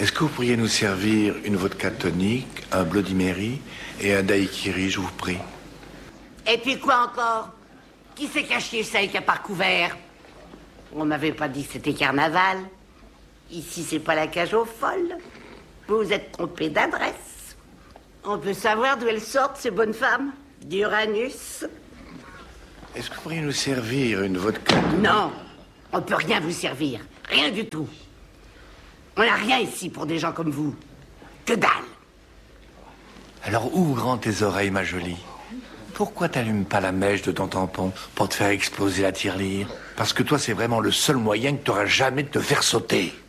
Est-ce que vous pourriez nous servir une vodka tonique, un Bloody Mary et un daiquiri, je vous prie? Et puis quoi encore? Qui s'est caché ça avec un par couvert? On m'avait pas dit que c'était carnaval. Ici, c'est pas la cage aux folles. Vous vous êtes trompé d'adresse. On peut savoir d'où elles sortent, ces bonnes femmes? D'Uranus? Est-ce que vous pourriez nous servir une vodka tonique? Non, on peut rien vous servir. Rien du tout. On n'a rien ici pour des gens comme vous. Que dalle. Alors ouvre grand tes oreilles, ma jolie. Pourquoi t'allumes pas la mèche de ton tampon pour te faire exploser la tirelire? Parce que toi, c'est vraiment le seul moyen que t'auras jamais de te faire sauter.